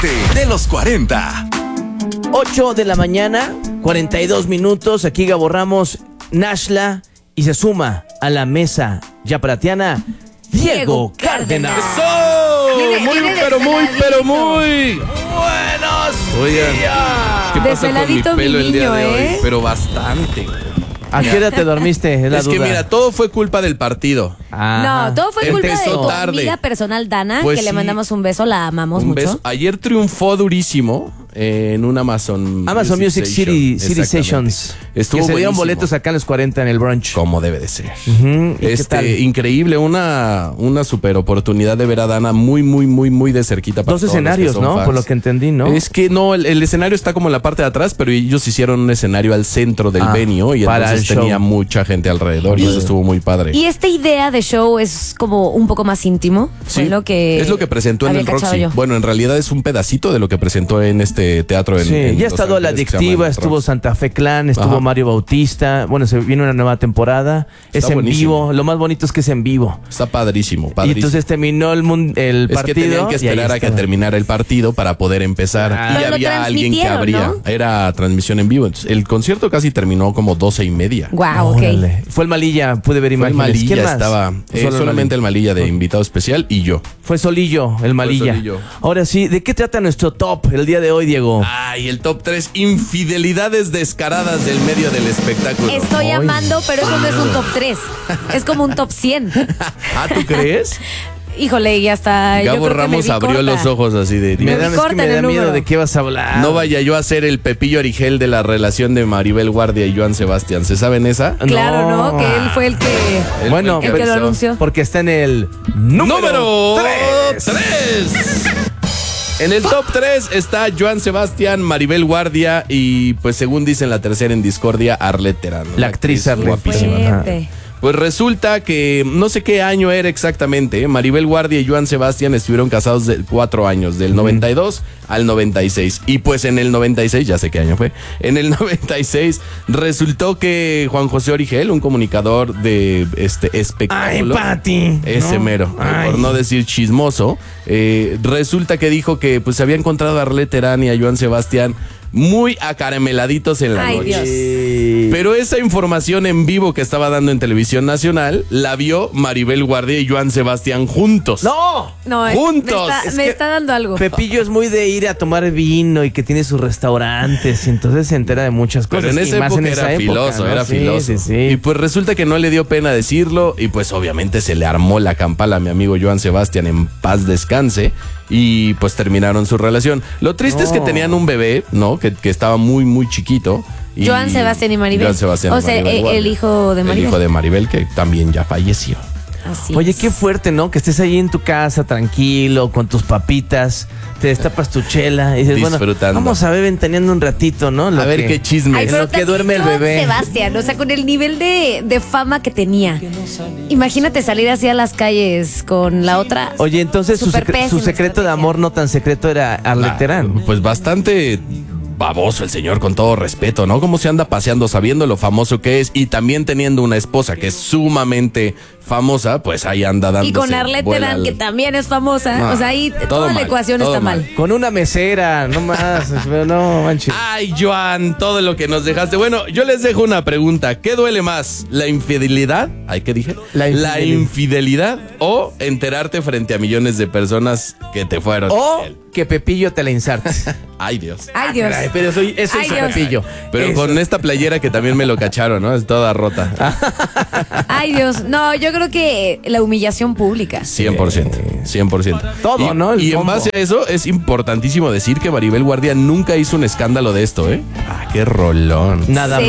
de los 40. 8 de la mañana, 42 minutos. Aquí Gabo Ramos, Nashla, y se suma a la mesa yapratiana Diego Cárdenas. ¡Eso! Muy Buenos Oigan, ¿qué pasa con mi Desveladito pelo mi el día niño, de hoy? ¿eh? Pero bastante. ¿A qué hora te dormiste? Es Que mira, todo fue culpa del partido. No, todo fue culpa de Empezó tu tarde. amiga personal Dana, Pues que le sí. mandamos un beso, la amamos Un mucho. beso. Ayer triunfó durísimo en un Amazon Music City Exactamente. Sessions. Estuvo que se dieron buenísimo. boletos acá en los 40 en el brunch. Como debe de ser. Ujú, ¿y qué tal? Increíble, una super oportunidad de ver a Dana muy de cerquita. Para Dos todos los que escenarios, son ¿no? fans. Por lo que entendí, ¿no? Es que no, el escenario está como en la parte de atrás, pero ellos hicieron un escenario al centro del venue y para entonces el show. tenía mucha gente alrededor y eso estuvo muy padre. Y esta idea de show es como un poco más íntimo. Fue Sí, lo que es lo que presentó en había el cachado Roxy. yo. Bueno, en realidad es un pedacito de lo que presentó en este teatro en Sí, en ya ha Los estado La Ángeles, que se llama Adictiva, el estuvo Roxy. Santa Fe Clan, estuvo Ajá. Mario Bautista. Bueno, se viene una nueva temporada. Es en buenísimo. vivo. Lo más bonito es que es en vivo. Está padrísimo, Y padrísimo. entonces terminó el Es partido. que tenían que y ahí esperar a que estaba. terminara el partido para poder empezar. Ah. Y Pero lo había alguien que transmitieron, abría. ¿no? Era transmisión en vivo. Entonces, el concierto casi terminó como 12:30. Guau, ok. Órale. Fue el Malilla, pude ver Fue el imágenes. ¿Quién Malilla, más? estaba solamente el Malilla de invitado especial y yo. Fue solillo, el Malilla. solillo. Ahora sí, ¿de qué trata nuestro top el día de hoy, Diego? Ay, el top 3, infidelidades descaradas del medio del espectáculo. Estoy Ay. amando, pero eso no es un top 3. Es como un top 100. ¿Ah, tú crees? Híjole, y hasta yo Gabo creo que me Ramos vi abrió corta. los ojos así de... Me "Dios, vi corta en el miedo número. de qué vas a hablar. no vaya yo a ser el Pepillo Origel de la relación de Maribel Guardia y Joan Sebastián. ¿Se saben esa? Claro, ¿no? Que él fue el que... Él Bueno, fue el que lo empezó. anunció. porque está en el número 3. 3. En el top 3 está Joan Sebastián, Maribel Guardia y pues según dicen la tercera en discordia, Arlette Terán. La actriz Arlette. guapísima. Fuerte. Pues resulta que no sé qué año era exactamente. Maribel Guardia y Joan Sebastián estuvieron casados de 4 años, del 92 al 96. Y pues en el 96, ya sé qué año fue, en el 96 resultó que Juan José Origel, un comunicador de Ay, espectáculo, Pati. ese No. mero, Ay. por no decir chismoso, resulta que dijo que pues se había encontrado a Arlette Terán y a Joan Sebastián muy acarameladitos en la Ay, noche. Dios. Pero esa información en vivo que estaba dando en Televisión Nacional la vio Maribel Guardia y Joan Sebastián juntos. ¡No! No, Juntos. me está dando algo. Pepillo es muy de ir a tomar vino y que tiene sus restaurantes y entonces se entera de muchas cosas. Pero en y esa más época en esa era época, filoso, ¿no? era Sí, filoso. sí, sí. Y pues resulta que no le dio pena decirlo y pues obviamente se le armó la campala a mi amigo Joan Sebastián, en paz descanse, y pues terminaron su relación. Lo triste es que No. tenían un bebé, ¿no? Que estaba muy chiquito. Y Joan Sebastián y Maribel. Joan Sebastián O y sea, Maribel Guardia. el hijo de Maribel. El hijo de Maribel que también ya falleció. Así Oye, es. qué fuerte, ¿no? Que estés ahí en tu casa, tranquilo, con tus papitas, te destapas tu chela y dices, Disfrutando. bueno, vamos a ver ventaneando un ratito, ¿no? A ver qué chisme. Ay, en pero lo que duerme el también bebé. Joan Sebastián, o sea, con el nivel de fama que tenía. Imagínate salir así a las calles con la otra. Oye, entonces su Súper secreto pésima de estrategia. amor no tan secreto era Arlette Terán. Pues bastante baboso el señor, con todo respeto, ¿no? Cómo se anda paseando sabiendo lo famoso que es y también teniendo una esposa que es sumamente famosa, pues ahí anda dando. Y con Arlette Terán, que también es famosa. No, o sea, ahí todo toda la mal, ecuación todo está mal. mal. Con una mesera, no más, pero no, manches. Ay, Joan, todo lo que nos dejaste. Bueno, yo les dejo una pregunta. ¿Qué duele más? ¿La infidelidad? ¿Ay, qué dije? La infidelidad o enterarte frente a millones de personas que te fueron O infiel? que Pepillo te la insarte. Ay, Dios. Ay, Dios. Caray, pero eso es Ay, Dios. Pepillo. Pero Eso. con esta playera que también me lo cacharon, ¿no? Es toda rota. Ay, Dios. No, yo creo que la humillación pública. 100%. 100%. Todo, Y- ¿no? El Y en combo. base a eso es importantísimo decir que Maribel Guardia nunca hizo un escándalo de esto, ¿eh? Ah, qué rolón. Nada Cero.